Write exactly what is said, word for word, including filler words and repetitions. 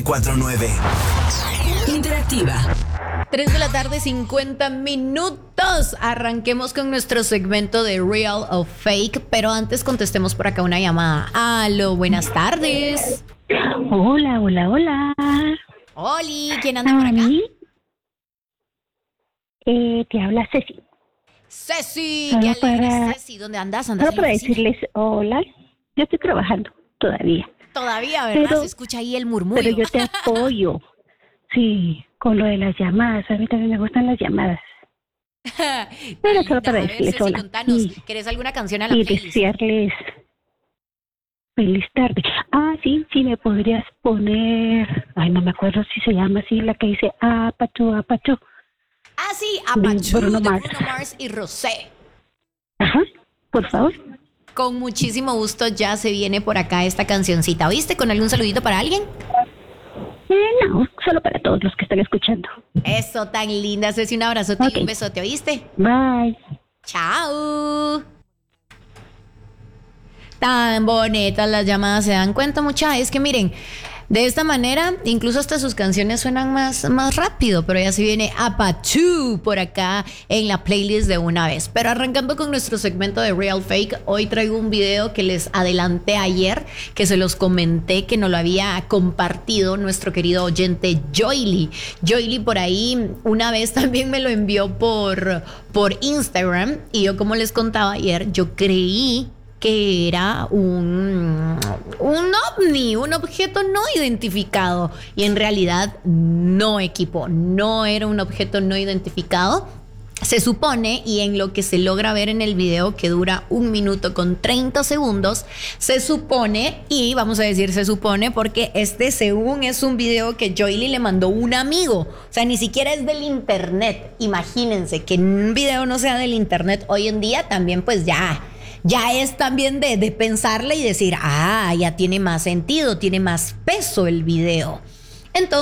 cuatro nueve. Interactiva. tres de la tarde, cincuenta minutos. Arranquemos con nuestro segmento de Real o Fake, pero antes contestemos por acá una llamada. Aló, buenas tardes. Hola, hola, hola. Oli, ¿quién anda por acá? Ani, eh, te habla Ceci. Ceci, Solo qué alegre, para- Ceci. ¿Dónde andas? ¿Andas Solo en la para oficina? decirles hola. Yo estoy trabajando todavía, Todavía, ¿verdad? Pero- Se escucha ahí el murmullo. pero yo te apoyo. Sí, con lo de las llamadas. A mí también me gustan las llamadas. Pero Linda. solo para A ver, decirles Ceci, hola. contanos, Y, ¿querés alguna canción a la y playlist? desearles feliz tarde. Ah, sí, sí, me podrías poner. Ay, no me acuerdo si se llama así, la que dice Apacho, Apacho. Ah, sí, de Apache Bruno de Mars. Bruno Mars y Rosé. Ajá, por favor. Con muchísimo gusto ya se viene por acá esta cancioncita. ¿Oíste? ¿Con algún saludito para alguien? Eh, no, solo para todos los que están escuchando. Eso, tan linda, Ceci. Un abrazote Ok. y un besote, ¿oíste? Bye. Chao. Tan bonitas las llamadas, ¿se dan cuenta, mucha? Es que miren, de esta manera, incluso hasta sus canciones suenan más, más rápido, pero ya se viene Apachú por acá en la playlist de una vez. Pero arrancando con nuestro segmento de Real Fake, hoy traigo un video que les adelanté ayer, que se los comenté, que nos lo había compartido nuestro querido oyente Joyly. Joyly por ahí una vez también me lo envió por, por Instagram, y yo, como les contaba ayer, yo creí que era un, un ovni, un objeto no identificado. Y en realidad no, equipo, no era un objeto no identificado. Se supone, y en lo que se logra ver en el video, que dura un minuto con treinta segundos, se supone, y vamos a decir se supone porque este según es un video que Joyly le mandó un amigo. O sea, ni siquiera es del internet. Imagínense que un video no sea del internet hoy en día, también pues ya... Ya es también de, de pensarle y decir, ah, ya tiene más sentido, tiene más peso el video. Entonces,